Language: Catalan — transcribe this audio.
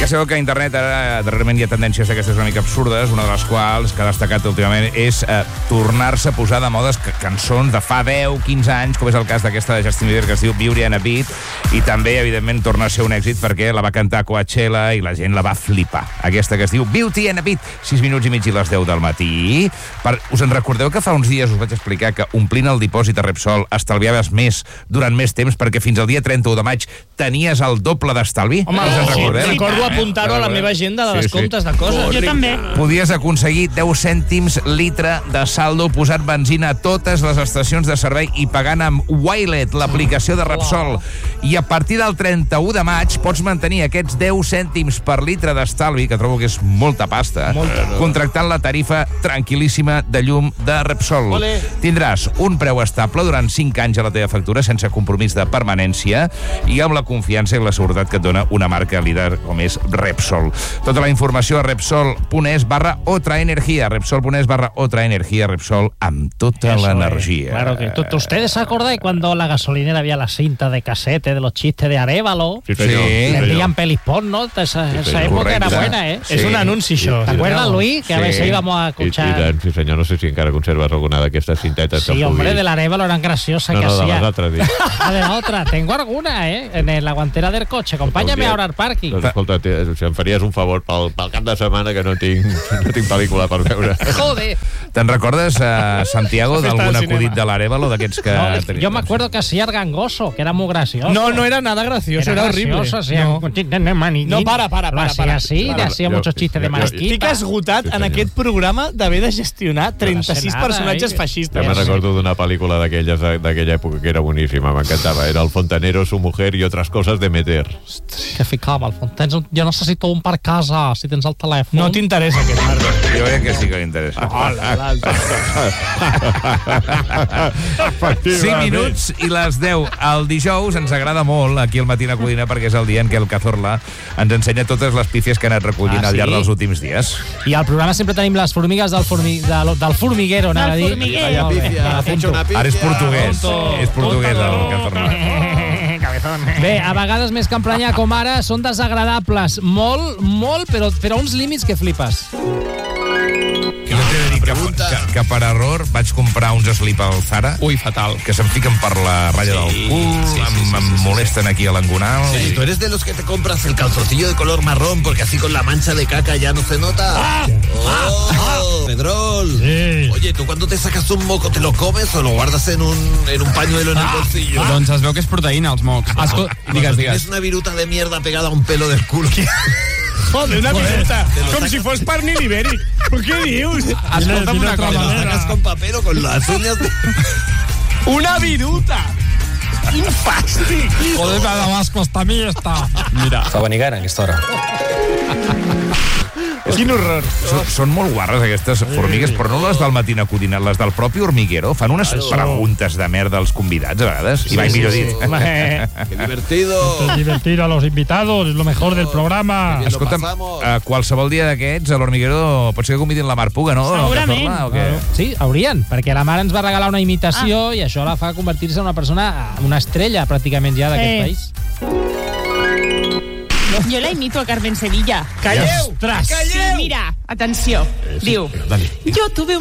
Ja sabeu que a internet ara darrerament hi ha tendències d'aquestes una mica absurdes, una de les quals que ha destacat últimament és tornar-se a posar de modes cançons de fa 10-15 anys, com és el cas d'aquesta de Justin Bieber que es diu Beauty and a Beat, i també, evidentment, torna a ser un èxit perquè la va cantar a Coachella i la gent la va flipar. Aquesta que es diu Beauty and a Beat, 6 minuts i mig i les 10 del matí. Us en recordeu que fa uns dies us vaig explicar que omplint el dipòsit a Repsol estalviaves més durant més temps perquè fins al dia 31 de maig tenies el doble d'estalvi? Home, recordo apuntar-ho a la meva agenda de descomptes de coses. Jo també. Podies aconseguir 10 cèntims litre de saldo posant benzina a totes les estacions de servei i pagant amb Wilet, l'aplicació de Repsol. I a partir del 31 de maig pots mantenir aquests 10 cèntims per litre d'estalvi, que trobo que és molta pasta, contractant la tarifa tranquil·líssima de llum de Repsol. Tindràs un preu estable durant 5 anys a la teva factura sense compromís de permanència i amb la confiança i la seguretat que et dona una marca líder com és Repsol. Tota la informació a Repsol.es/otraenergia. Repsol.es/otraenergia. Repsol amb tota l'energia. Claro que ¿ustedes se acordáis cuando la gasolinera había la cinta de casete de los chistes de Arévalo? Sí, senyor. Le envían pelis porno. Esa época era buena, ¿eh? Sí. Es un anuncio, això. ¿Te acuerdas, Luis? Que a veces íbamos a escuchar... Sí, senyor, no sé si encara conservas alguna d'aquestes cintetes. Sí, hombre, de la Arévalo eran graciosas que hacía. No, de les altres, dic. De la otra, tengo alguna, en la guantera del coche. Acompáñame ahora al parking. Doncs escolta, si em faries un favor pel cap de setmana que no tinc pel·lícula per veure. Joder. Te'n recordes, Santiago, d'algun acudit de l'Arévalo, d'aquests que... No, yo me acuerdo que hacía el gangoso, que era muy gracioso. No era nada gracioso, era horrible. No, para. Hacía así, le hacía muchos chistes de marisquita. Estic esgotat en aquest programa d'haver de gestionar 36 personatges feixistes. Ja me recordo d'una pel·lícula d'aquella època que era boníssima, m'encantava. Era El fontanero, su mujer y otras cosas de meter. Que ficava, el Fontens, jo necessito un per casa, si tens el telèfon. No t'interessa aquest, Marc. Jo crec que sí que l'interessa. 5 minuts i les 10. El dijous ens agrada molt aquí al Matina Codina perquè és el dia en què el Cazorla ens ensenya totes les pífies que ha anat recollint al llarg dels últims dies. I al programa sempre tenim les formigues del formiguero, anava a dir. Ara és portuguès. És portuguès el Cazorla. Bé, a vegades més que emprenyar com ara són desagradables. Molt, però a uns límits que flipes. Que no t'he de dir que per error vaig comprar uns slip al Zara. Uy, fatal. Que se'm fiquen per la ratlla del cul, em molesten aquí a l'engonal. ¿Tú eres de los que te compras el calzoncillo de color marrón porque así con la mancha de caca ya no se nota? Pedrol. Sí. Oye, ¿tú cuando te sacas un moco te lo comes o lo guardas en un pañuelo en el bolsillo? Doncs es veu que és proteïna, els mocs. Digues. Tienes una viruta de mierda pegada a un pelo del culo. Joder, una viruta. Com si fos pernil ibèric. Però què dius? Escolta'm una cosa. ¿Lo sacas con papel o con las uñas? Una viruta. Un fàstic. Joder, me da más costa a mí esta. Mira. Fa benigana, aquesta hora. Quin horror. Són molt guarres aquestes formigues, però no les del Matina Codina, les del propi hormiguero. Fan unes preguntes de merda als convidats, a vegades. I mai millor dit. ¡Qué divertido! Divertir a los invitados, es lo mejor del programa. Escolta'm, qualsevol dia d'aquests, a l'hormiguero pot ser que convidin la Mar Puga, no? Segurament. Sí, haurien, perquè la Mar ens va regalar una imitació i això la fa convertir-se en una persona, una estrella pràcticament ja d'aquest país. Jo la imito a Carmen Sevilla. Calleu! Sí, mira, atenció. Diu, yo tuve